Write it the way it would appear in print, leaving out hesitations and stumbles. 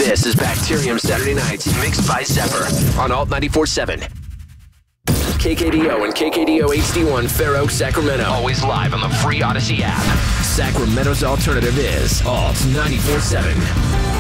This is Bacterium Saturday Nights, mixed by Zephyr on Alt 94.7. KKDO and KKDO HD1 Fair Oaks, Sacramento. Always live on the free Odyssey app. Sacramento's alternative is Alt 94.7.